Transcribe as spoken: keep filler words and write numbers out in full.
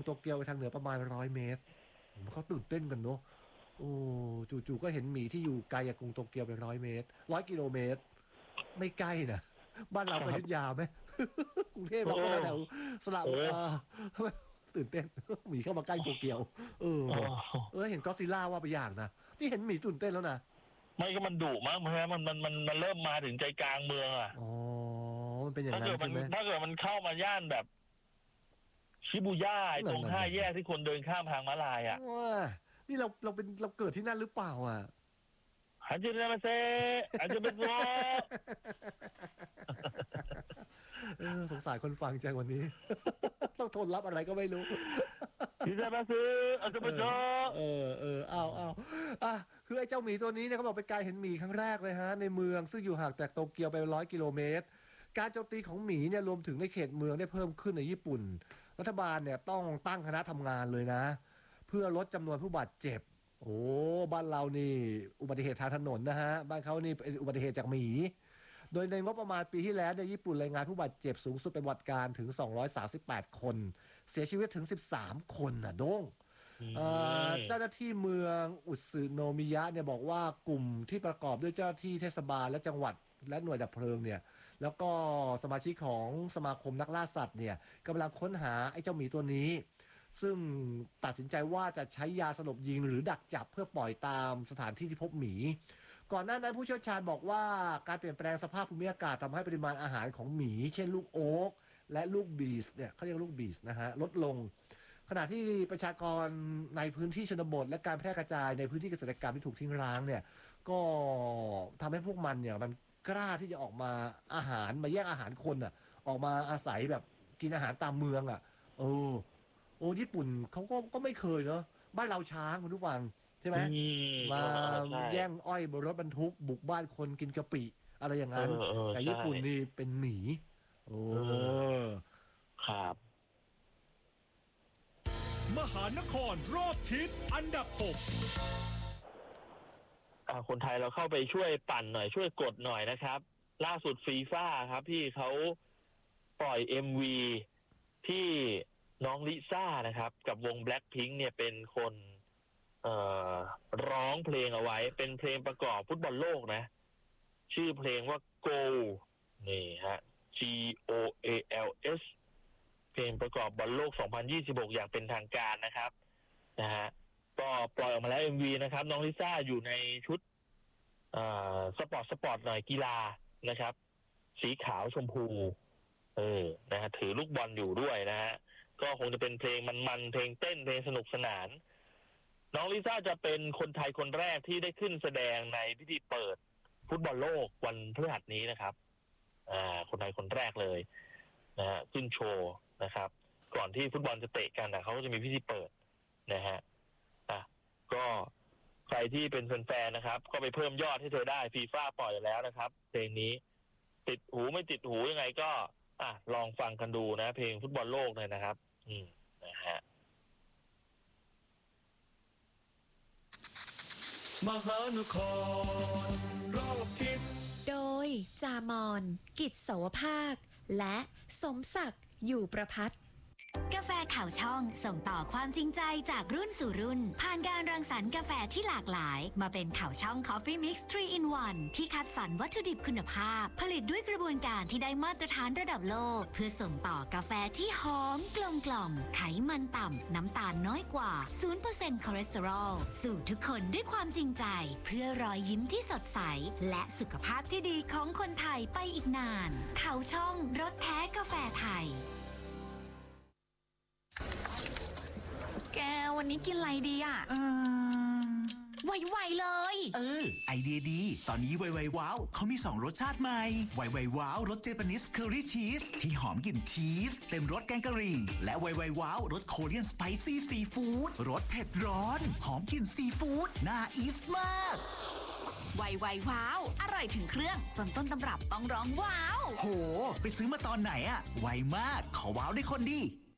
โตเกียวไปทางเหนือประมาณร้อยเมตรเขาตื่นเต้นกันเนาะโอ้จู่ๆก็เห็นหมีที่อยู่ไกลจากกรุงโตเกียวไปร้อยเมตรร้อยกิโลเมตรไม่ใกล้นะบ้านเราไปอยุธยาไหมกรุงเทพเราก็แถวสระบุรีตื่นเต้นหมีเข้ามาใกล้โตเกียวเออเออเห็นก็ซิล่าว่าไปอย่างนะนี่เห็นหมีตื่นเต้นแล้วนะไม่ก็มันดุมากมันมันมันมันมันเริ่มมาถึงใจกลางเมืองอ่ะอ๋อมันเป็นอย่างนั้นใช่ไหมถ้าเกิดมันเข้ามาย่านแบบชิบูย่าตรงห้าแยกที่คนเดินข้ามทางม้าลายอ่ะว้านี่เราเราเป็นเราเกิดที่นั่นหรือเปล่าอ่ะอาจจะเป็นมาเซอาจจะเป็นวอเออสงสารคนฟังจังวันนี้ต้องทนรับอะไรก็ไม่รู้ที่จะมาซื้ออาจจะเป็นเจอเออเออเอาเอาอ่ะคือไอ้เจ้าหมีตัวนี้เนี่ยเขาบอกเป็นการเห็นหมีครั้งแรกเลยฮะในเมืองซึ่งอยู่ห่างจากโตเกียวไปร้อยกิโลเมตรการโจมตีของหมีเนี่ยรวมถึงในเขตเมืองได้เพิ่มขึ้นในญี่ปุ่นรัฐบาลเนี่ยต้องตั้งคณะทำงานเลยนะเพื่อลดจำนวนผู้บาดเจ็บโอ้บ้านเรานี่อุบัติเหตุทางถนนนะฮะบ้านเขานี่เป็นอุบัติเหตุจากหมีโดยในงบประมาณปีที่แล้วเนี่ยญี่ปุ่นรายงานผู้บาดเจ็บสูงสุดเป็นวัดการถึงสองร้อยสามสิบแปดคนเสียชีวิตถึงสิบสามคนน่ะโด้งเจ้าหน้าที่เมืองอุสึโนมิยะเนี่ยบอกว่ากลุ่มที่ประกอบด้วยเจ้าหน้าที่เทศบาลและจังหวัดและหน่วยดับเพลิงเนี่ยแล้วก็สมาชิกของสมาคมนักล่าสัตว์เนี่ยกำลังค้นหาไอ้เจ้าหมีตัวนี้ซึ่งตัดสินใจว่าจะใช้ยาสลบยิงหรือดักจับเพื่อปล่อยตามสถานที่ที่พบหมีก่อนหน้านั้นผู้เชี่ยวชาญบอกว่าการเปลี่ยนแปลงสภาพภูมิอากาศทำให้ปริมาณอาหารของหมีเช่นลูกโอ๊กและลูกบีสเนี่ยเขาเรียกลูกบีสนะฮะลดลงขณะที่ประชากรในพื้นที่ชนบทและการแพร่กระจายในพื้นที่เกษตรกรรมที่ถูกทิ้งร้างเนี่ยก็ทำให้พวกมันเนี่ยมันกล้าที่จะออกมาอาหารมาแย่งอาหารคนอ่ะออกมาอาศัยแบบกินอาหารตามเมืองอ่ะโอ้โอ้ญี่ปุ่นเขาก็ก็ไม่เคยเนาะบ้านเราช้างคุณผู้ฟังใช่ไหมมาแย่งอ้อยบนรถบรรทุกบุกบ้านคนกินกะปิอะไรอย่างนั้นแต่ญี่ปุ่นนี่เป็นหมีโอ้ครับมหานครรอบทิศอันดับหกคนไทยเราเข้าไปช่วยปั่นหน่อยช่วยกดหน่อยนะครับล่าสุดฟีฟ่าครับที่เขาปล่อย เอ็ม วี ที่น้องลิซ่านะครับกับวง Blackpink เนี่ยเป็นคนเอ่อร้องเพลงเอาไว้เป็นเพลงประกอบฟุตบอลโลกนะชื่อเพลงว่า Go นี่ฮะ G O A L S เพลงประกอบบอลโลกสองพันยี่สิบหกอย่างเป็นทางการนะครับนะฮะก็ปล่อยออกมาแล้ว เอ็ม วี นะครับน้องลิซ่าอยู่ในชุดอ่าสปอร์ตสปอร์ตหน่อยกีฬานะครับสีขาวชมพูเออนะฮะถือลูกบอลอยู่ด้วยนะฮะก็คงจะเป็นเพลงมันๆเพลงเต้นเพลงสนุกสนานน้องลิซ่าจะเป็นคนไทยคนแรกที่ได้ขึ้นแสดงในพิธีเปิดฟุตบอลโลกวันพฤหัสนี้นะครับอ่าคนไทยคนแรกเลยนะฮะขึ้นโชว์นะครับก่อนที่ฟุตบอลจะเตะกันนะเขาก็จะมีพิธีเปิดนะฮะอ่ะก็ใครที่เป็นแฟนๆนะครับก็ไปเพิ่มยอดให้เธอได้ฟีฟ่าปล่อยแล้วนะครับเพลงนี้ติดหูไม่ติดหูยังไงก็อ่ะลองฟังกันดูนะเพลงฟุตบอลโลกเลยนะครับอืมนะฮะมหานครรอบทิศโดยจามอนกิจโสภาคและสมศักดิ์อยู่ประภัตกาแฟข่าวช่องส่งต่อความจริงใจจากรุ่นสู่รุ่นผ่านการรังสรรค์กาแฟที่หลากหลายมาเป็นข่าวช่อง Coffee Mix ทรี in วัน ที่คัดสรรวัตถุดิบคุณภาพผลิตด้วยกระบวนการที่ได้มาตรฐานระดับโลกเพื่อส่งต่อกาแฟที่หอมกลมกล่อมไขมันต่ำน้ำตาลน้อยกว่า ศูนย์เปอร์เซ็นต์ คอเลสเตอรอลสู่ทุกคนด้วยความจริงใจเพื่อรอยยิ้มที่สดใสและสุขภาพที่ดีของคนไทยไปอีกนานข่าวช่องรสแท้กาแฟไทยแกวันนี้กินอะไรดีอ่ะเออไวๆเลยเออไอเดียดีตอนนี้ไวๆว้าวเขามีสองรสชาติใหม่ไวๆว้าวรสเจแปนิสเคอรี่ชีสที่หอมกลิ่นชีสเต็มรสแกงกะหรี่และไวๆว้าวรสโคเรียนสไปซี่ซีฟู้ดรสเผ็ดร้อนหอมกลิ่นซีฟู้ดน่าอีสมากไวๆว้าวอร่อยถึงเครื่องจนต้นตำรับต้องร้องว้าวโหไปซื้อมาตอนไหนอะไวมากขอว้าวได้คนดี